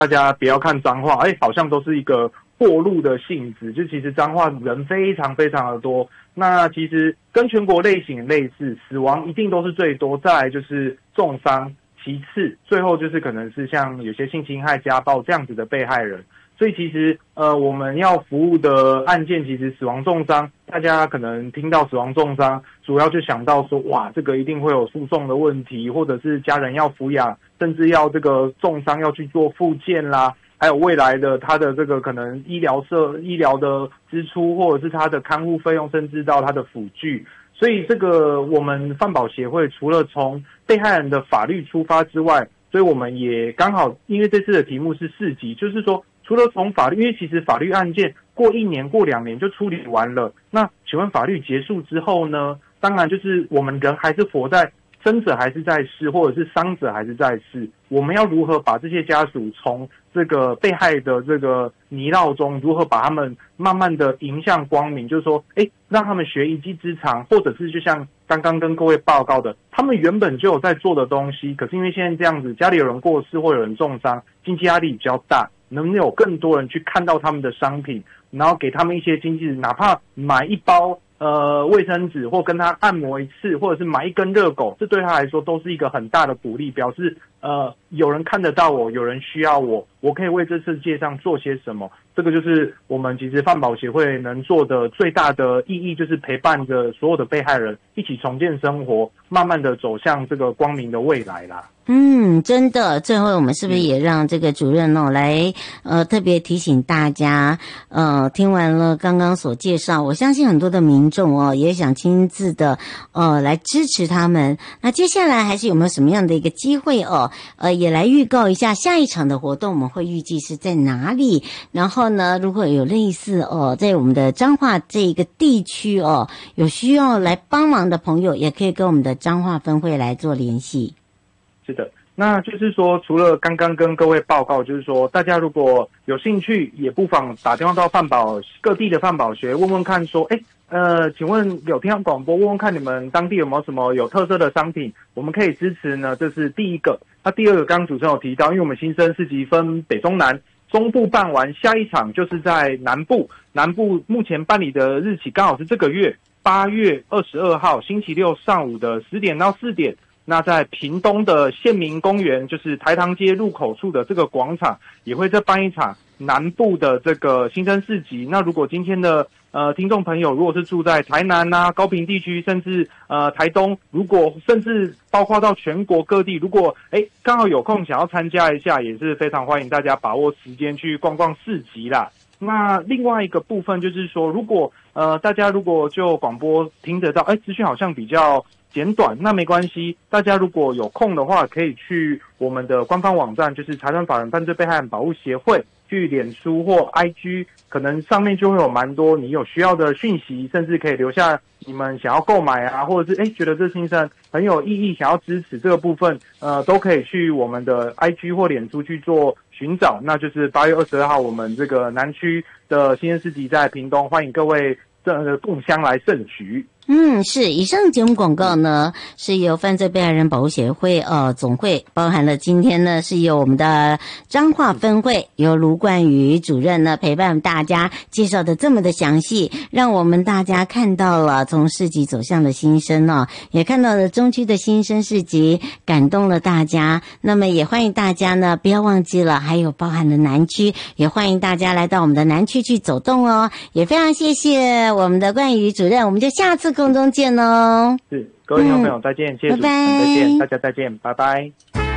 大家不要看彰化，好像都是一个过路的性质，就其实彰化人非常非常的多。那其实跟全国类型类似，死亡一定都是最多，再来就是重伤，其次最后就是可能是像有些性侵害、家暴这样子的被害人。所以其实我们要服务的案件，其实死亡重伤，大家可能听到死亡重伤，主要就想到说，哇，这个一定会有诉讼的问题，或者是家人要抚养，甚至要这个重伤要去做复健啦，还有未来的他的这个可能医疗的支出，或者是他的看护费用，甚至到他的辅具。所以这个我们犯保协会除了从被害人的法律出发之外，所以我们也刚好因为这次的题目是4级，就是说除了从法律，因为其实法律案件过1年过2年就处理完了，那请问法律结束之后呢？当然就是我们人还是活在，生者还是在世，或者是伤者还是在世，我们要如何把这些家属从这个被害的这个泥淖中，如何把他们慢慢的迎向光明，就是说让他们学一技之长，或者是就像刚刚跟各位报告的，他们原本就有在做的东西，可是因为现在这样子，家里有人过世或有人重伤，经济压力比较大，能不能有更多人去看到他们的商品，然后给他们一些经济，哪怕买一包卫生纸，或跟他按摩一次，或者是买一根热狗，这对他来说都是一个很大的鼓励，表示有人看得到我，有人需要我，我可以为这世界上做些什么。这个就是我们其实犯保协会能做的最大的意义，就是陪伴着所有的被害人一起重建生活，慢慢的走向这个光明的未来啦。 真的，最后我们是不是也让这个主任来特别提醒大家，听完了刚刚所介绍，我相信很多的民众也想亲自的来支持他们。那接下来还是有没有什么样的一个机会也来预告一下下一场的活动，我们会预计是在哪里？然后呢，如果有类似在我们的彰化这个地区有需要来帮忙的朋友，也可以跟我们的彰化分会来做联系。 是的，那就是说，除了刚刚跟各位报告，就是说，大家如果有兴趣，也不妨打电话到各地的犯保学问问看，说，请问有听到广播，问问看你们当地有没有什么有特色的商品，我们可以支持呢？这是第一个。那第二个，刚刚主持人有提到，因为我们新生4级分北中南，中部办完，下一场就是在南部。南部目前办理的日期刚好是这个月8月22号星期六上午的10点到4点。那在屏东的县民公园，就是台塘街入口处的这个广场，也会再办一场南部的这个新生4级。那如果今天的听众朋友如果是住在台南啊、高屏地区，甚至台东，如果甚至包括到全国各地，如果刚好有空想要参加一下，也是非常欢迎大家把握时间去逛逛4级啦。那另外一个部分就是说，如果大家如果就广播听得到，资讯好像比较简短，那没关系，大家如果有空的话，可以去我们的官方网站，就是财团法人犯罪被害人保护协会，去脸书或 IG， 可能上面就会有蛮多你有需要的讯息，甚至可以留下你们想要购买啊，或者是觉得这新生很有意义，想要支持这个部分，都可以去我们的 IG 或脸书去做寻找。那就是8月22号，我们这个南区的新生4级在屏东，欢迎各位共襄来盛举。 是以上节目广告呢，是由犯罪被害人保护协会总会，包含了今天呢是由我们的彰化分会由卢冠宇主任呢陪伴大家介绍的这么的详细，让我们大家看到了从4级走向了新生也看到了中区的新生4级，感动了大家。那么也欢迎大家呢不要忘记了，还有包含了南区，也欢迎大家来到我们的南区去走动也非常谢谢我们的冠宇主任，我们就下次空中见哦。 是，各位听众朋友再见，谢谢主持人，再见，大家再见，拜拜。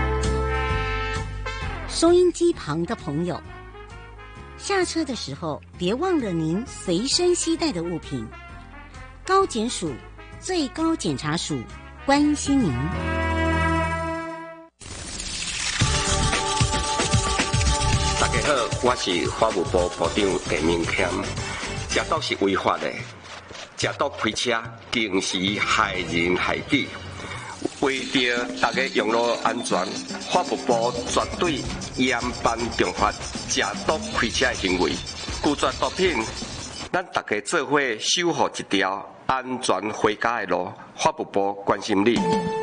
收音机旁的朋友，下车的时候别忘了您随身携带的物品。高检署最高检察署关心您。 大家好，我是法务部部长陈明谦。食毒是违法的，食毒开车更是害人害己。为着大家用路安全，法务部绝对严办重罚食毒开车的行为。拒绝毒品，咱大家做伙守护一条安全回家的路。法务部关心你。